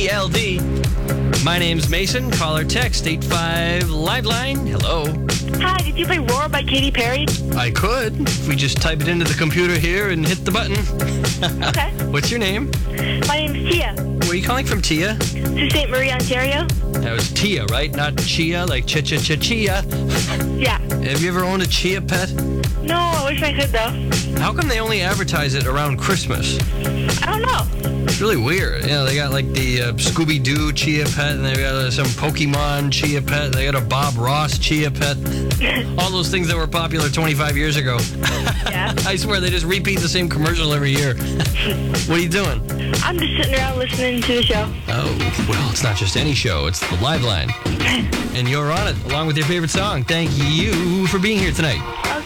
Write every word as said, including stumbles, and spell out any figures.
L D. My name's Mason. Call or text eight five Liveline. Hello. Hi, did you play Roar by Katy Perry? I could. If we just type it into the computer here and hit the button. Okay. What's your name? My name's Tia. Where are you calling from, Tia? To Saint Marie, Ontario? That was Tia, right? Not Chia, like cha-cha-cha-chia. Yeah. Have you ever owned a chia pet? No, I wish I could, though. How come they only advertise it around Christmas? I don't know. It's really weird. You know, they got like the uh, Scooby-Doo chia pet, and they got uh, some Pokemon chia pet. They got a Bob Ross chia pet. All those things that were popular twenty-five years ago. Yeah. I swear, they just repeat the same commercial every year. What are you doing? I'm just sitting around listening to the show. Oh, well, it's not just any show. It's the Live Line. And you're on it, along with your favorite song. Thank you for being here tonight.